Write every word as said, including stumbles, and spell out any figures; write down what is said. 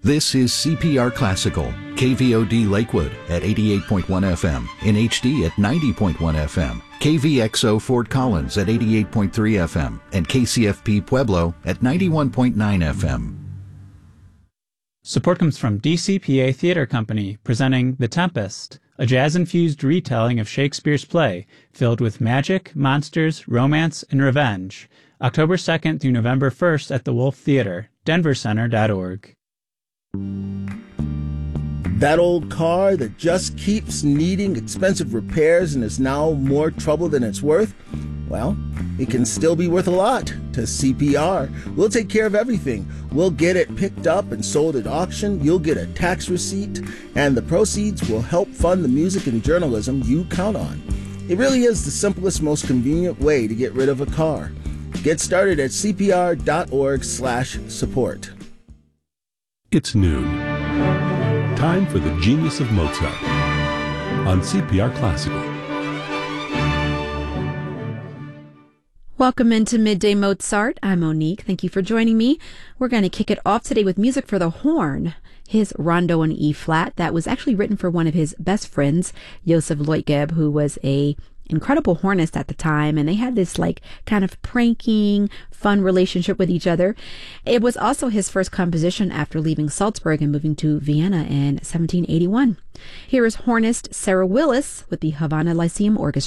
This is C P R Classical, K V O D Lakewood at eighty-eight point one F M, in H D at ninety point one F M, K V X O Fort Collins at eighty-eight point three F M, and K C F P Pueblo at ninety-one point nine F M. Support comes from D C P A Theater Company, presenting The Tempest, a jazz-infused retelling of Shakespeare's play filled with magic, monsters, romance, and revenge. October second through November first at the Wolf Theater, denver center dot org. That old car that just keeps needing expensive repairs and is now more trouble than it's worth? Well, it can still be worth a lot to C P R. We'll take care of everything. We'll get it picked up and sold at auction. You'll get a tax receipt, and the proceeds will help fund the music and journalism you count on. It really is the simplest, most convenient way to get rid of a car. Get started at C P R dot org slash support. It's noon. Time for the Genius of Mozart on C P R Classical. Welcome into Midday Mozart. I'm Monique. Thank you for joining me. We're going to kick it off today with music for the horn. His Rondo in E flat that was actually written for one of his best friends, Joseph Leutgeb, who was a incredible hornist at the time, and they had this like kind of pranking, fun relationship with each other. It was also his first composition after leaving Salzburg and moving to Vienna in seventeen eighty-one. Here is hornist Sarah Willis with the Havana Lyceum Orchestra.